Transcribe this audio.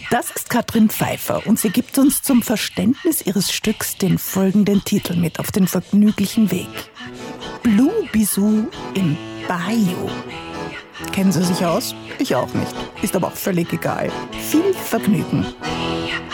Das ist Katrin Pfeiffer und sie gibt uns zum Verständnis ihres Stücks den folgenden Titel mit auf den vergnüglichen Weg. Blue Bisou im Bayou. Kennen Sie sich aus? Ich auch nicht. Ist aber auch völlig egal. Viel Vergnügen.